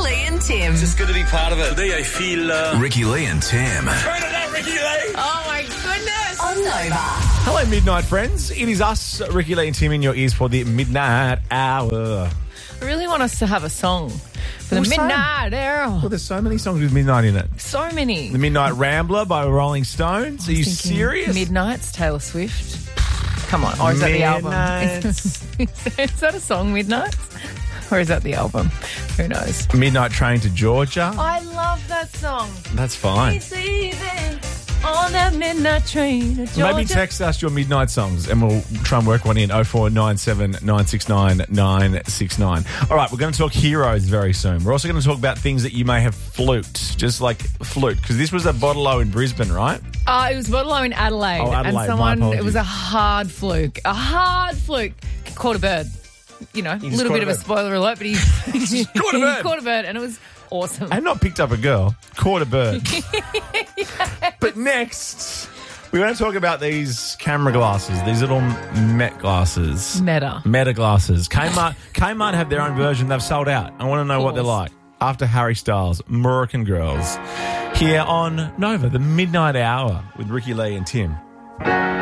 Lee and Tim. It's good to be part of it. Today I feel... Ricky Lee and Tim. Turn it up, Ricky Lee! Oh, my goodness. On Nova. Hello, Midnight friends. It is us, Ricky Lee and Tim, in your ears for the Midnight Hour. I really want us to have a song for the Midnight Hour. Well, there's so many songs with midnight in it. So many. The Midnight Rambler by Rolling Stones. Are you serious? Midnight's Taylor Swift. Come on. Or is that the album? Is that a song, Midnight? Or is that the album? Who knows? Midnight Train to Georgia. I love that song. That's fine. He's leaving on that midnight train to Georgia. Maybe text us your midnight songs and we'll try and work one in. 0497 969 969. All right, we're going to talk heroes very soon. We're also going to talk about things that you may have fluked, just like fluke, because this was a Bottle-O in Brisbane, right? It was Bottle-O in Adelaide. Oh, Adelaide, and my it was a hard fluke. Caught a bird. You know, a little bit of a spoiler alert, but he caught a bird. Caught a bird, and it was awesome. And not picked up a girl, caught a bird. But next, we're going to talk about these camera glasses, these little Met glasses. Meta glasses. Kmart have their own version. They've sold out. I want to know what they're like. After Harry Styles, American Girls. Here on Nova, the Midnight Hour with Ricky Lee and Tim.